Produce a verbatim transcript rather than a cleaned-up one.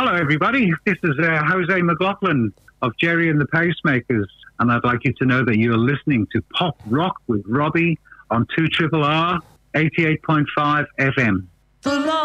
Hello, everybody. This is uh, Jose McLaughlin of Jerry and the Pacemakers, and I'd like you to know that you're listening to Pop Rock with Robbie on two R R R eighty-eight point five F M.